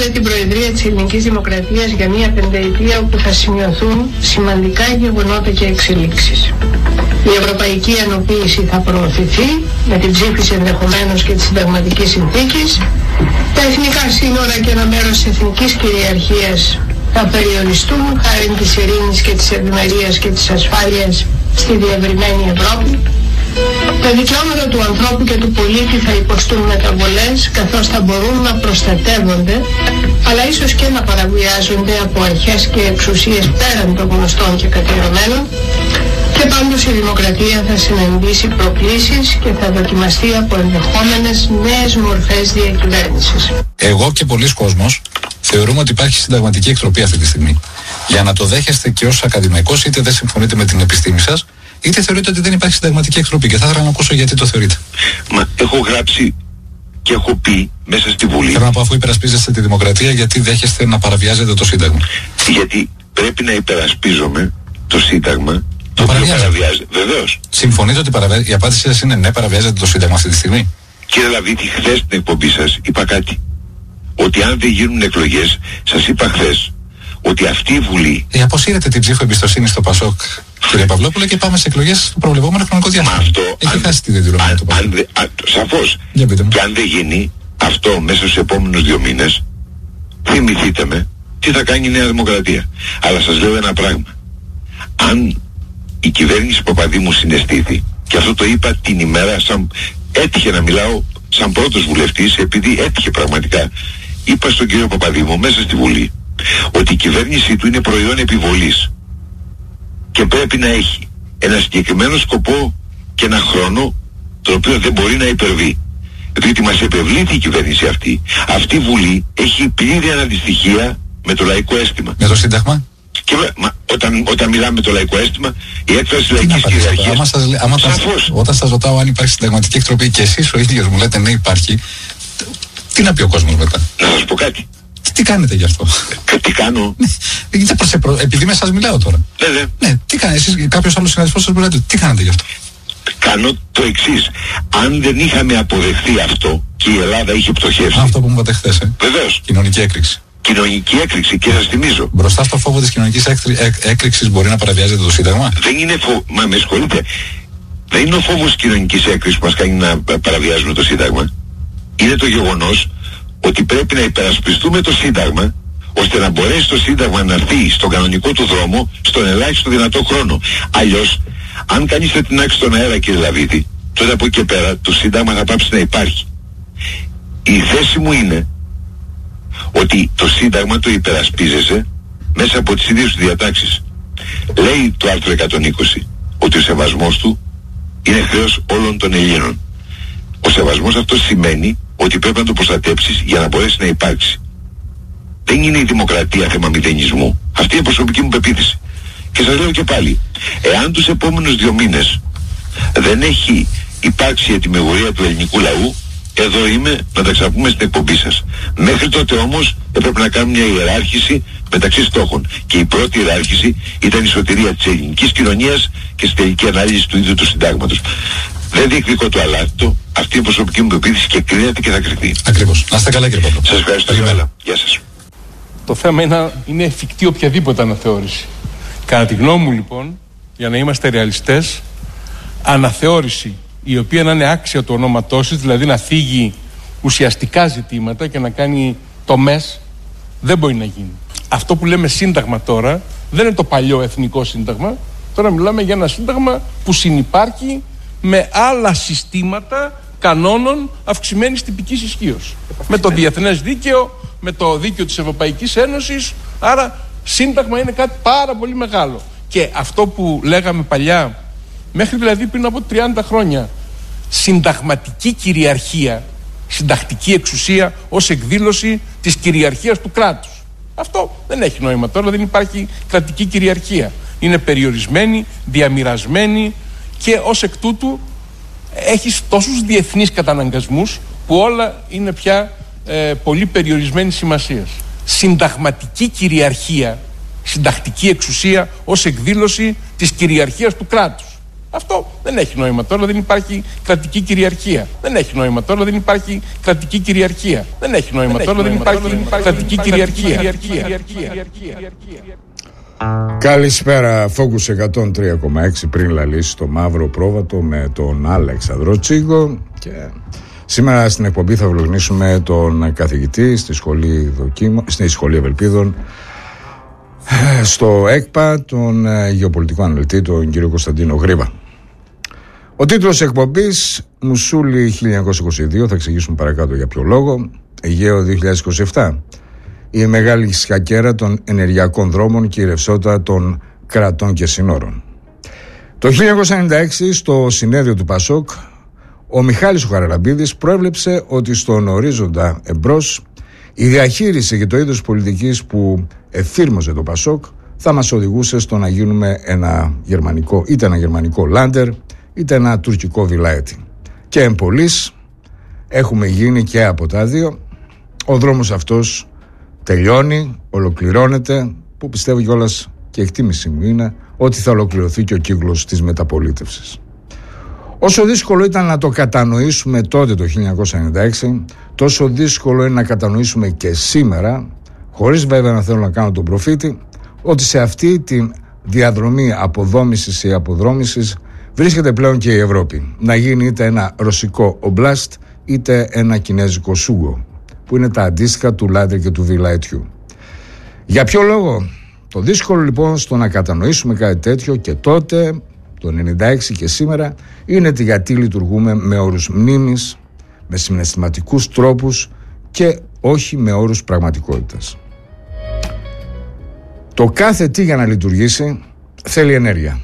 δε την Προεδρία της Ελληνικής Δημοκρατίας για μια πενταετία όπου θα σημειωθούν σημαντικά γεγονότα και εξελίξεις. Η ευρωπαϊκή ενοποίηση θα προωθηθεί με την ψήφιση ενδεχομένως και της συνταγματικής συνθήκης. Τα εθνικά σύνορα και ένα μέρος της εθνικής κυριαρχίας θα περιοριστούν χάρη της ειρήνης και της ευημερίας και της ασφάλειας στη διευρυμένη Ευρώπη. Τα δικαιώματα του ανθρώπου και του πολίτη θα υποστούν μεταβολές, καθώς θα μπορούν να προστατεύονται, αλλά ίσως και να παραβιάζονται από αρχές και εξουσίες πέραν των γνωστών και κατηρωμένων. Και πάντως η δημοκρατία θα συναντήσει προκλήσεις και θα δοκιμαστεί από ενδεχόμενες νέες μορφές διακυβέρνησης. Εγώ και πολλοί κόσμος θεωρούμε ότι υπάρχει συνταγματική εκτροπή αυτή τη στιγμή. Για να το δέχεστε και ως ακαδημαϊκός, είτε δεν συμφωνείτε με την επιστήμη σας, είτε θεωρείτε ότι δεν υπάρχει συνταγματική εκτροπή. Και θα ήθελα να ακούσω γιατί το θεωρείτε. Μα έχω γράψει και έχω πει μέσα στη Βουλή. Θέλω να πω, αφού υπερασπίζεστε τη δημοκρατία, γιατί δέχεστε να παραβιάζετε το Σύνταγμα? Γιατί πρέπει να υπερασπίζομαι το Σύνταγμα. Το οποίο παραβιάζεται. Βεβαίως. Συμφωνείτε ότι παραβιάζεται? Η απάντησή σας είναι ναι, παραβιάζεται το Σύνταγμα αυτή τη στιγμή? Κύριε Λαβίτη, χθες στην εκπομπή σας είπα κάτι. Ότι αν δεν γίνουν εκλογές, σας είπα χθες ότι αυτή η Βουλή. Αποσύρετε την ψήφο εμπιστοσύνη στο ΠΑΣΟΚ, κύριε Παυλόπουλε, και πάμε σε εκλογές στο προβλεπόμενο χρονικό διάστημα. Αυτό. Έχει χάσει τη διαδηλωμένη του ΠΑΣΟΚ. Σαφώς. Και αν δεν γίνει αυτό μέσα στους επόμενους 2 μήνες, θυμηθείτε με τι θα κάνει η Νέα Δημοκρατία. Αλλά σας λέω ένα πράγμα. Αν η κυβέρνηση Παπαδήμου συναισθήθη, και αυτό το είπα την ημέρα, έτυχε να μιλάω σαν πρώτος βουλευτής, επειδή έτυχε πραγματικά, είπα στον κύριο Παπαδήμου μέσα στη Βουλή ότι η κυβέρνηση του είναι προϊόν επιβολής και πρέπει να έχει ένα συγκεκριμένο σκοπό και ένα χρόνο τον οποίο δεν μπορεί να υπερβεί, διότι μας επευλήθη η κυβέρνηση αυτή. Αυτή η Βουλή έχει πλήρη αναντιστοιχεία με το λαϊκό αίσθημα. Με το Σύνταγμα? Και όταν μιλάμε το λαϊκό αίσθημα, η έκφραση λαϊκής κυριαρχίας. Όταν σας ρωτάω αν υπάρχει συνταγματική εκτροπή και εσείς ο ίδιος μου λέτε ναι υπάρχει, τι να πει ο κόσμος μετά? Να σας πω κάτι. Τι κάνετε γι' αυτό? Τι κάνω? Επειδή με σας μιλάω τώρα. Ναι, τι κάνετε εσείς? Κάποιος άλλος συναδελφός σας μιλάτε, τι κάνετε γι' αυτό? Κάνω το εξής. Αν δεν είχαμε αποδεχθεί αυτό και η Ελλάδα είχε πτωχεύσει. Αυτό που μου είπατε χθες. Βεβαίως. Κοινωνική έκρηξη. Κοινωνική έκρηξη, και σας θυμίζω. Μπροστά στο φόβο της κοινωνικής έκρηξης μπορεί να παραβιάζεται το Σύνταγμα? Δεν είναι Μα με συγχωρείτε. Δεν είναι ο φόβος της κοινωνικής έκρηξης που μας κάνει να παραβιάζουμε το Σύνταγμα. Είναι το γεγονός ότι πρέπει να υπερασπιστούμε το Σύνταγμα, ώστε να μπορέσει το Σύνταγμα να έρθει στον κανονικό του δρόμο στον ελάχιστο δυνατό χρόνο. Αλλιώς, αν κανείς θα την άξει στον αέρα, κύριε Λαβίτη, τότε από εκεί και πέρα το Σύνταγμα θα πάψει να υπάρχει. Η θέση μου είναι ότι το Σύνταγμα το υπερασπίζεσαι μέσα από τις ίδιες του διατάξεις. Λέει το άρθρο 120 ότι ο σεβασμός του είναι χρέος όλων των Ελλήνων. Ο σεβασμός αυτό σημαίνει ότι πρέπει να το προστατέψεις για να μπορέσει να υπάρξει. Δεν είναι η δημοκρατία θέμα μηδενισμού. Αυτή είναι η προσωπική μου πεποίθηση. Και σας λέω και πάλι, εάν τους επόμενους 2 μήνες δεν έχει υπάρξει η ετοιμιγορία του ελληνικού λαού, εδώ είμαι να τα ξαπούμε στην εκπομπή σας. Μέχρι τότε όμως έπρεπε να κάνουμε μια ιεράρχηση μεταξύ στόχων. Και η πρώτη ιεράρχηση ήταν η σωτηρία της ελληνικής κοινωνίας και στη τελική ανάλυση του ίδιου του συντάγματος. Δεν διεκδικώ το αλάθητο. Αυτή είναι η προσωπική μου πεποίθηση και κρίνεται και θα κρυθεί. Ακριβώς. Να είστε καλά, κύριε Παύλο. Σας ευχαριστώ. Γεια σας. Το θέμα είναι εφικτή οποιαδήποτε αναθεώρηση. Κατά τη γνώμη μου, λοιπόν, για να είμαστε ρεαλιστές, αναθεώρηση η οποία να είναι άξια του ονόματός της, δηλαδή να θίγει ουσιαστικά ζητήματα και να κάνει τομές, δεν μπορεί να γίνει. Αυτό που λέμε σύνταγμα τώρα δεν είναι το παλιό εθνικό σύνταγμα. Τώρα μιλάμε για ένα σύνταγμα που συνυπάρχει με άλλα συστήματα κανόνων αυξημένης τυπικής ισχύως. Με το διεθνές δίκαιο, με το δίκαιο της Ευρωπαϊκής Ένωσης. Άρα σύνταγμα είναι κάτι πάρα πολύ μεγάλο. Και αυτό που λέγαμε παλιά, μέχρι δηλαδή πριν από 30 χρόνια, συνταγματική κυριαρχία, συντακτική εξουσία ως εκδήλωση της κυριαρχίας του κράτους. Αυτό δεν έχει νόημα τώρα, δεν υπάρχει κρατική κυριαρχία. Είναι περιορισμένη, διαμοιρασμένη και ως εκ τούτου έχεις τόσους διεθνείς καταναγκασμούς που όλα είναι πια πολύ περιορισμένη σημασίας. Συνταγματική κυριαρχία, συντακτική εξουσία ως εκδήλωση της κυριαρχίας του κράτους. Αυτό δεν έχει νόημα τώρα, δεν υπάρχει κρατική κυριαρχία. Δεν έχει νόημα τώρα, δεν υπάρχει κρατική κυριαρχία. Δεν έχει νόημα τώρα, δεν υπάρχει κρατική κυριαρχία. Καλησπέρα, Focus 103,6 πριν λαλήσει το μαύρο πρόβατο με τον Αλέξανδρο Τσίγκο. Και σήμερα στην εκπομπή θα βλογνήσουμε τον καθηγητή στη Σχολή Ευελπίδων στο ΕΚΠΑ, τον γεωπολιτικό αναλυτή, τον κύριο Κωνσταντίνο Γρήβα. Ο τίτλος εκπομπής Μουσούλη 1922, θα εξηγήσουμε παρακάτω για ποιο λόγο. Αιγαίο 2027, η μεγάλη σκακέρα των ενεργειακών δρόμων και η ρευσότητα των κρατών και συνόρων. Το 1996, στο συνέδριο του ΠΑΣΟΚ, ο Μιχάλης ο Χαραλαμπίδης προέβλεψε ότι στον ορίζοντα εμπρός η διαχείριση και το είδος πολιτικής που εφήρμοζε το ΠΑΣΟΚ θα μας οδηγούσε στο να γίνουμε είτε ένα γερμανικό Λάντερ είτε ένα τουρκικό Βιλάετι. Και εμπολής έχουμε γίνει και από τα δύο. Ο δρόμος αυτός τελειώνει, ολοκληρώνεται, που πιστεύω κιόλας και εκτίμηση μου είναι ότι θα ολοκληρωθεί και ο κύκλος της μεταπολίτευσης. Όσο δύσκολο ήταν να το κατανοήσουμε τότε το 1996, τόσο δύσκολο είναι να κατανοήσουμε και σήμερα, χωρίς βέβαια να θέλω να κάνω τον προφήτη, ότι σε αυτή τη διαδρομή αποδόμησης ή αποδρόμησης βρίσκεται πλέον και η Ευρώπη. Να γίνει είτε ένα ρωσικό ομπλάστ είτε ένα κινέζικο σούγκο, που είναι τα αντίστοιχα του Λάντερ και του Βιλαετιού. Για ποιο λόγο? Το δύσκολο λοιπόν στο να κατανοήσουμε κάτι τέτοιο και τότε, το 96 και σήμερα, είναι γιατί λειτουργούμε με όρους μνήμης, με συναισθηματικούς τρόπους και όχι με όρους πραγματικότητας. Το κάθε τι για να λειτουργήσει θέλει ενέργεια.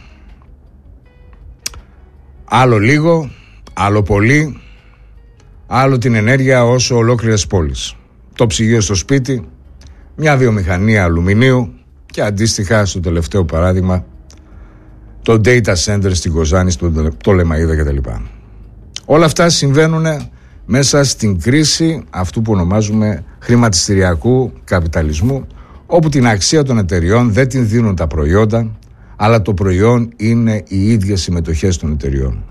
Άλλο λίγο, άλλο πολύ, άλλο την ενέργεια όσο ολόκληρες πόλεις. Το ψυγείο στο σπίτι, μια βιομηχανία αλουμινίου και αντίστοιχα στο τελευταίο παράδειγμα το data center στην Κοζάνη, στο Λεμαΐδα κτλ. Όλα αυτά συμβαίνουν μέσα στην κρίση αυτού που ονομάζουμε χρηματιστηριακού καπιταλισμού, όπου την αξία των εταιριών δεν την δίνουν τα προϊόντα, αλλά το προϊόν είναι οι ίδιες συμμετοχές των εταιριών.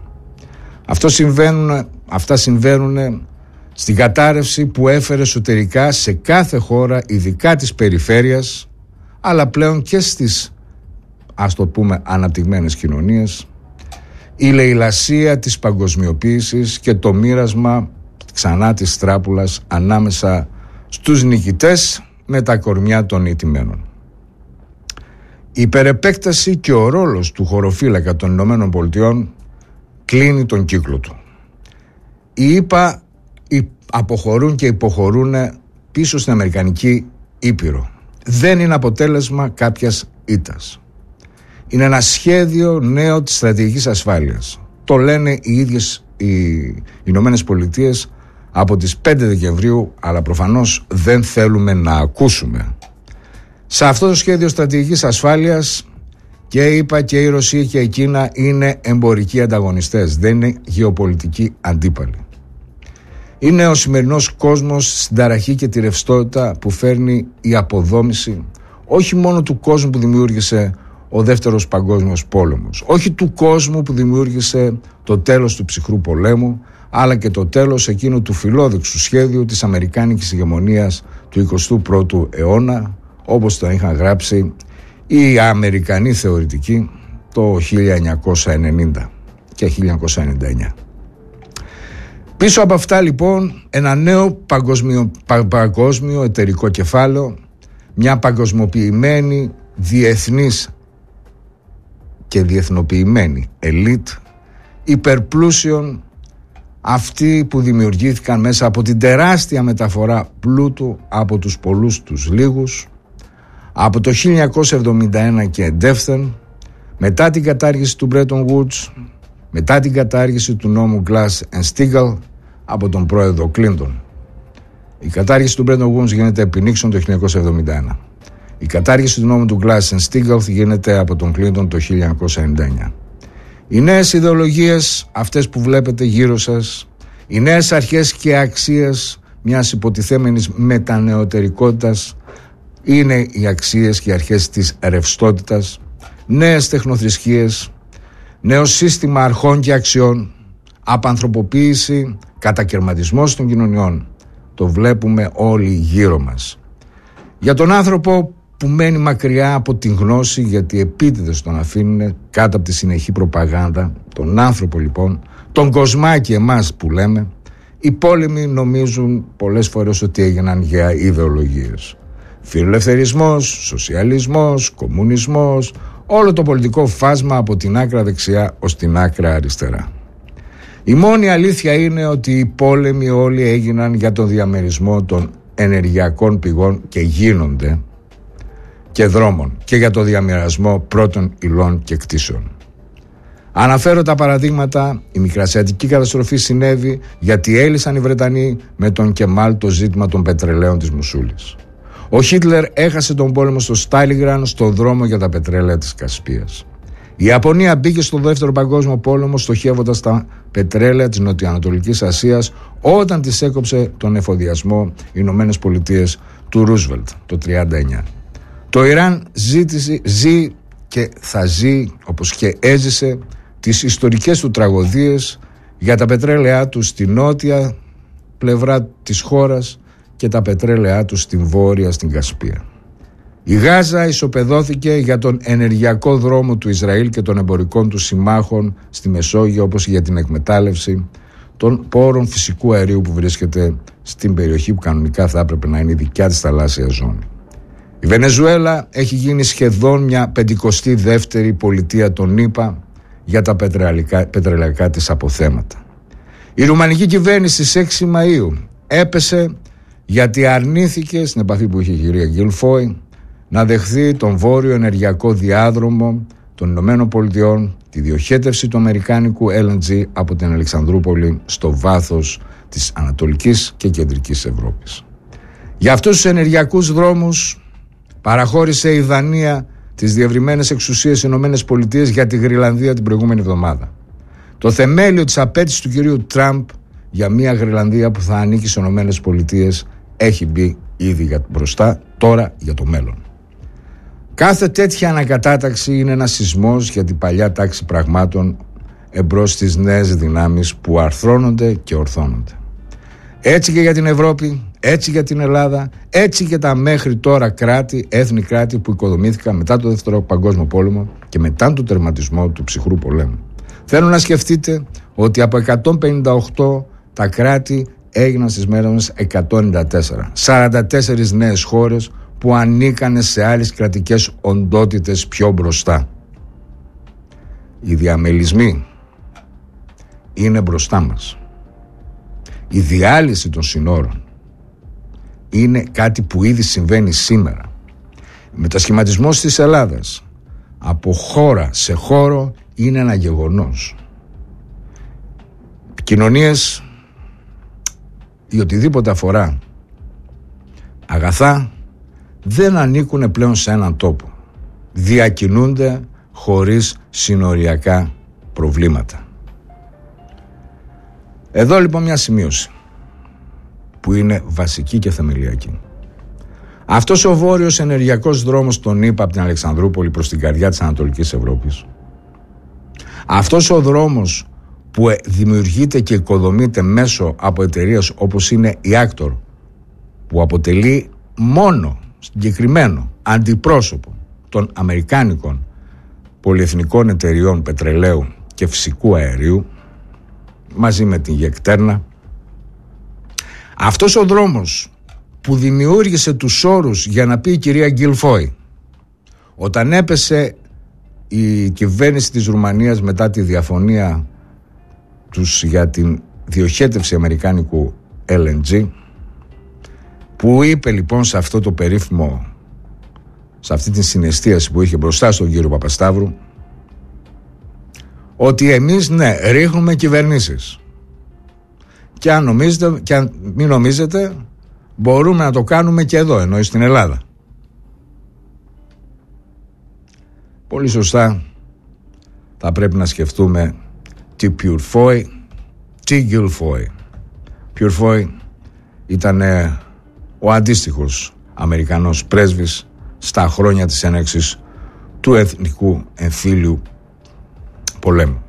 Αυτά συμβαίνουν στην κατάρρευση που έφερε εσωτερικά σε κάθε χώρα, ειδικά της περιφέρειας, αλλά πλέον και στις, ας το πούμε, αναπτυγμένες κοινωνίες, η λαιλασία της παγκοσμιοποίησης και το μοίρασμα ξανά της τράπουλας ανάμεσα στους νικητές με τα κορμιά των ηττημένων. Η υπερεπέκταση και ο ρόλος του χωροφύλακα των Ηνωμένων Πολιτειών κλείνει τον κύκλο του. Οι ΗΠΑ αποχωρούν και υποχωρούν πίσω στην Αμερικανική Ήπειρο. Δεν είναι αποτέλεσμα κάποιας ήττας. Είναι ένα σχέδιο νέο της στρατηγικής ασφάλειας. Το λένε οι ίδιες οι Ηνωμένες Πολιτείες από τις 5 Δεκεμβρίου, αλλά προφανώς δεν θέλουμε να ακούσουμε. Σε αυτό το σχέδιο στρατηγικής ασφάλειας και η ΗΠΑ και η Ρωσία και η Κίνα είναι εμπορικοί ανταγωνιστές, δεν είναι γεωπολιτικοί αντίπαλοι. Είναι ο σημερινός κόσμος στην ταραχή και τη ρευστότητα που φέρνει η αποδόμηση όχι μόνο του κόσμου που δημιούργησε ο Δεύτερος Παγκόσμιος Πόλεμος, όχι του κόσμου που δημιούργησε το τέλος του ψυχρού πολέμου, αλλά και το τέλος εκείνου του φιλόδοξου σχέδιου της αμερικάνικης ηγεμονίας του 21ου αιώνα, όπως το είχαν γράψει οι Αμερικανοί θεωρητικοί το 1990 και 1999. Πίσω από αυτά λοιπόν ένα νέο παγκόσμιο εταιρικό κεφάλαιο, μια παγκοσμιοποιημένη διεθνής και διεθνοποιημένη ελίτ υπερπλούσιων, αυτοί που δημιουργήθηκαν μέσα από την τεράστια μεταφορά πλούτου από τους πολλούς τους λίγους, από το 1971 και εντεύθεν, μετά την κατάργηση του Bretton Woods, μετά την κατάργηση του νόμου Glass-Steagall από τον πρόεδρο Κλίντον. Η κατάργηση του Bretton Woods γίνεται επί Νίξον το 1971. Η κατάργηση του νόμου του Glass-Steagall γίνεται από τον Κλίντον το 1999. Οι νέες ιδεολογίες, αυτές που βλέπετε γύρω σας, οι νέες αρχές και αξίες μιας υποτιθέμενης μετανεωτερικότητας είναι οι αξίες και οι αρχές της ρευστότητας, νέες τεχνοθρησκείες, νέο σύστημα αρχών και αξιών, απανθρωποποίηση, κατακαιρματισμός των κοινωνιών. Το βλέπουμε όλοι γύρω μας. Για τον άνθρωπο που μένει μακριά από την γνώση, γιατί επίτηδες τον αφήνουν κάτω από τη συνεχή προπαγάνδα, τον άνθρωπο λοιπόν, τον κοσμάκι εμάς που λέμε, οι πόλεμοι νομίζουν πολλές φορές ότι έγιναν για ιδεολογίες. Φιλελευθερισμός, σοσιαλισμός, κομμουνισμός, όλο το πολιτικό φάσμα από την άκρα δεξιά ως την άκρα αριστερά. Η μόνη αλήθεια είναι ότι οι πόλεμοι όλοι έγιναν για τον διαμερισμό των ενεργειακών πηγών και γίνονται, και δρόμων, και για το διαμοιρασμό πρώτων υλών και κτήσεων. Αναφέρω τα παραδείγματα. Η μικρασιατική καταστροφή συνέβη γιατί έλυσαν οι Βρετανοί με τον Κεμάλ το ζήτημα των πετρελαίων της Μοσούλης. Ο Χίτλερ έχασε τον πόλεμο στο Στάλιγκραντ, στον δρόμο για τα πετρέλαια της Κασπίας. Η Ιαπωνία μπήκε στο δεύτερο παγκόσμιο πόλεμο στοχεύοντας τα πετρέλαια της Νοτιοανατολικής Ασίας όταν τις έκοψε τον εφοδιασμό οι Ηνωμένες Πολιτείες του Ρούσβελτ το 1939. Το Ιράν ζει και θα ζει, όπως και έζησε, τις ιστορικές του τραγωδίες για τα πετρέλαιά του στη νότια πλευρά της χώρας και τα πετρέλαιά του στην βόρεια, στην Κασπία. Η Γάζα ισοπεδώθηκε για τον ενεργειακό δρόμο του Ισραήλ και των εμπορικών του συμμάχων στη Μεσόγειο, όπως για την εκμετάλλευση των πόρων φυσικού αερίου που βρίσκεται στην περιοχή που κανονικά θα έπρεπε να είναι η δικιά της θαλάσσια ζώνη. Η Βενεζουέλα έχει γίνει σχεδόν μια 52η πολιτεία των ΗΠΑ για τα πετρελαϊκά της αποθέματα. Η ρουμανική κυβέρνηση στις 6 Μαΐου έπεσε γιατί αρνήθηκε, στην επαφή που είχε η κυρία Γκιλφόι, να δεχθεί τον βόρειο ενεργειακό διάδρομο των Ηνωμένων Πολιτειών, τη διοχέτευση του αμερικάνικου LNG από την Αλεξανδρούπολη στο βάθος της Ανατολικής και Κεντρικής Ευρώπης. Για αυτούς τους ενεργειακούς δρόμους παραχώρησε η Δανία τις διευρυμένες εξουσίες Ηνωμένες Πολιτείες για τη Γροιλανδία την προηγούμενη εβδομάδα. Το θεμέλιο της απέτησης του κυρίου Τραμπ για μια Γροιλανδία που θα ανήκει στις Ηνωμένες Πολιτείες έχει μπει ήδη μπροστά, τώρα για το μέλλον. Κάθε τέτοια ανακατάταξη είναι ένας σεισμός για την παλιά τάξη πραγμάτων εμπρός στις νέες δυνάμεις που αρθρώνονται και ορθώνονται. Έτσι και για την Ευρώπη, έτσι για την Ελλάδα, έτσι και τα μέχρι τώρα έθνη κράτη που οικοδομήθηκαν μετά το Δεύτερο Παγκόσμιο Πόλεμο και μετά τον τερματισμό του ψυχρού πολέμου. Θέλω να σκεφτείτε ότι από 158 τα κράτη έγιναν στις μέρες μας 194. 44 νέες χώρες που ανήκανε σε άλλες κρατικές οντότητες πιο μπροστά. Οι διαμελισμοί είναι μπροστά μας. Η διάλυση των συνόρων είναι κάτι που ήδη συμβαίνει σήμερα. Ο μετασχηματισμός της Ελλάδας από χώρα σε χώρο είναι ένα γεγονός. Κοινωνίες ή οτιδήποτε αφορά αγαθά δεν ανήκουν πλέον σε έναν τόπο. Διακινούνται χωρίς συνοριακά προβλήματα. Εδώ λοιπόν μια σημείωση που είναι βασική και θεμελιακή. Αυτός ο βόρειος ενεργειακός δρόμος των ΗΠΑ από την Αλεξανδρούπολη προς την καρδιά της Ανατολικής Ευρώπης, αυτός ο δρόμος που δημιουργείται και οικοδομείται μέσω από εταιρείες όπως είναι η Actor, που αποτελεί μόνο συγκεκριμένο αντιπρόσωπο των αμερικάνικων πολυεθνικών εταιριών πετρελαίου και φυσικού αερίου μαζί με την Γεκτέρνα, αυτός ο δρόμος που δημιούργησε τους όρους για να πει η κυρία Γκιλφόι όταν έπεσε η κυβέρνηση της Ρουμανίας μετά τη διαφωνία τους για την διοχέτευση αμερικάνικου LNG, που είπε λοιπόν σε αυτό το περίφημο, σε αυτή την συναισθίαση που είχε μπροστά στον κύριο Παπασταύρου, ότι εμείς ρίχνουμε κυβερνήσεις και αν μην νομίζετε μπορούμε να το κάνουμε και εδώ, εννοεί στην Ελλάδα. Πολύ σωστά θα πρέπει να σκεφτούμε τι Purefoy, τι Guilfoy. Purefoy ήταν ο αντίστοιχος Αμερικανός πρέσβης στα χρόνια της έναρξης του εθνικού εμφύλιου πολέμου.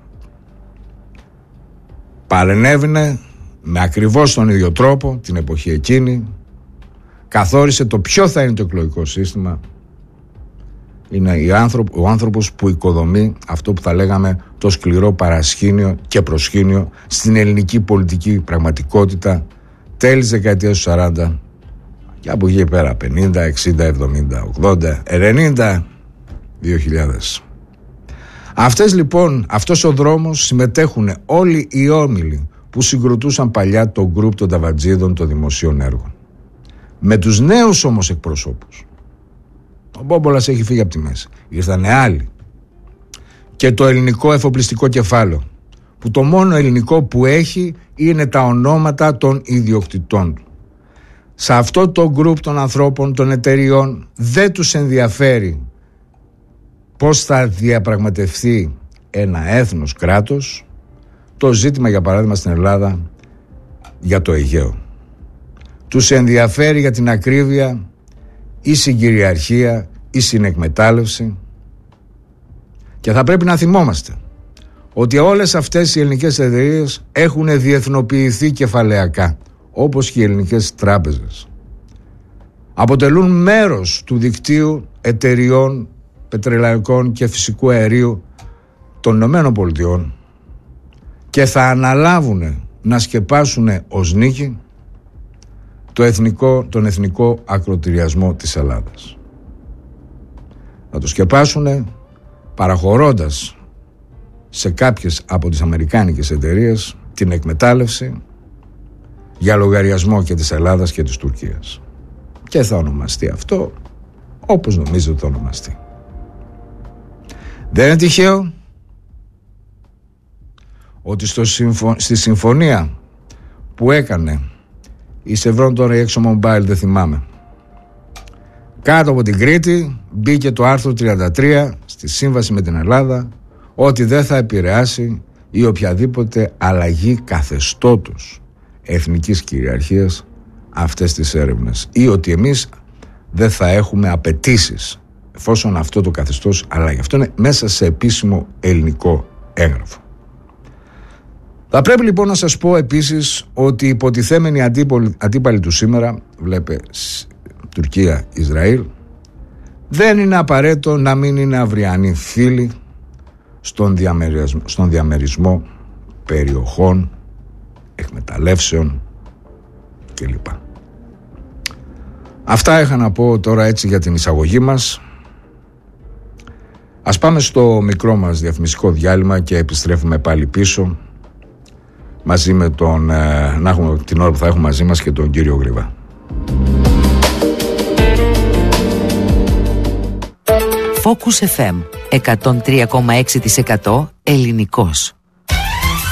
Παρενέβαινε με ακριβώς τον ίδιο τρόπο την εποχή εκείνη, καθόρισε το ποιο θα είναι το εκλογικό σύστημα. Είναι ο άνθρωπος που οικοδομεί αυτό που θα λέγαμε το σκληρό παρασκήνιο και προσκήνιο στην ελληνική πολιτική πραγματικότητα τέλη της δεκαετίας του 40 και από εκεί πέρα 50, 60, 70, 80, 90, 2000. Αυτός ο δρόμος συμμετέχουν όλοι οι όμιλοι που συγκροτούσαν παλιά το γκρουπ των ταβατζίδων των δημοσίων έργων. Με τους νέους όμως εκπροσώπους. Ο Μπόμπολας έχει φύγει από τη μέση. Ήρθανε άλλοι. Και το ελληνικό εφοπλιστικό κεφάλαιο, που το μόνο ελληνικό που έχει είναι τα ονόματα των ιδιοκτητών του. Σε αυτό το γκρουπ των ανθρώπων, των εταιριών, δεν τους ενδιαφέρει πώς θα διαπραγματευτεί ένα έθνος κράτος, το ζήτημα για παράδειγμα στην Ελλάδα για το Αιγαίο. Τους ενδιαφέρει για την ακρίβεια η συγκυριαρχία, η συνεκμετάλλευση. Και θα πρέπει να θυμόμαστε ότι όλες αυτές οι ελληνικές εταιρείες έχουν διεθνοποιηθεί κεφαλαιακά, όπως και οι ελληνικές τράπεζες. Αποτελούν μέρος του δικτύου εταιριών πετρελαϊκών και φυσικού αερίου των ΗΠΑ και θα αναλάβουν να σκεπάσουν ως νίκη τον εθνικό ακροτηριασμό της Ελλάδας. Θα το σκεπάσουν παραχωρώντας σε κάποιες από τις αμερικάνικες εταιρείες την εκμετάλλευση για λογαριασμό και της Ελλάδας και της Τουρκίας. Και θα ονομαστεί αυτό όπως νομίζετε ότι θα ονομαστεί. Δεν είναι τυχαίο ότι στη συμφωνία που έκανε η Chevron, τώρα η ExxonMobil, δεν θυμάμαι, κάτω από την Κρήτη μπήκε το άρθρο 33 στη σύμβαση με την Ελλάδα, ότι δεν θα επηρεάσει ή οποιαδήποτε αλλαγή καθεστώτος εθνικής κυριαρχίας αυτές τις έρευνες, ή ότι εμείς δεν θα έχουμε απαιτήσεις εφόσον αυτό το καθεστώς αλλάγει. Αυτό είναι μέσα σε επίσημο ελληνικό έγγραφο. Θα πρέπει λοιπόν να σας πω επίσης ότι οι υποτιθέμενοι αντίπαλοι του σήμερα, βλέπε Τουρκία, Ισραήλ, δεν είναι απαραίτητο να μην είναι αυριανοί φίλοι στον διαμερισμό περιοχών, εκμεταλλεύσεων κλπ. Αυτά είχα να πω τώρα έτσι για την εισαγωγή μας. Ας πάμε στο μικρό μας διαφημιστικό διάλειμμα και επιστρέφουμε πάλι πίσω μαζί με να έχουμε την ώρα που θα έχουμε μαζί μας και τον κύριο Γρήβα. Focus FM 103,6% ελληνικός.